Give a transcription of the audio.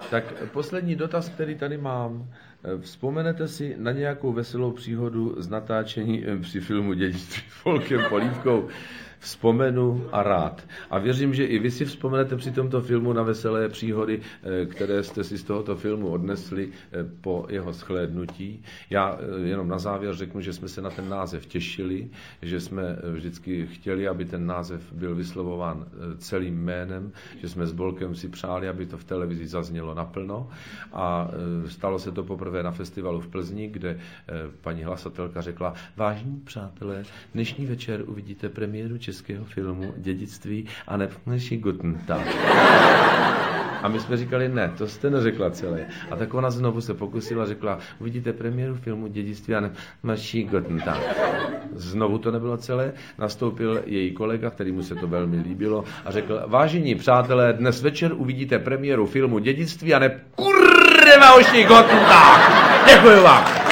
Tak poslední dotaz, který tady mám. Vzpomenete si na nějakou veselou příhodu z natáčení při filmu Dědictví s Volkem Polívkou? Vzpomenu a rád. A věřím, že i vy si vzpomenete při tomto filmu na veselé příhody, které jste si z tohoto filmu odnesli po jeho shlédnutí. Já jenom na závěr řeknu, že jsme se na ten název těšili, že jsme vždycky chtěli, aby ten název byl vyslovován celým jménem, že jsme s Bolkem si přáli, aby to v televizi zaznělo naplno. A stalo se to poprvé na festivalu v Plzni, kde paní hlasatelka řekla: vážení přátelé, dnešní večer uvidíte premiéru českého filmu Dědictví a nepnaší Guten Tag. A my jsme říkali, ne, to jste neřekla celé. A tak ona znovu se pokusila, řekla: uvidíte premiéru filmu Dědictví a nepnaší Guten Tag. Znovu to nebylo celé, nastoupil její kolega, kterýmu se to velmi líbilo, a řekl: vážení přátelé, dnes večer uvidíte premiéru filmu Dědictví a Guten Tag. Děkuji vám.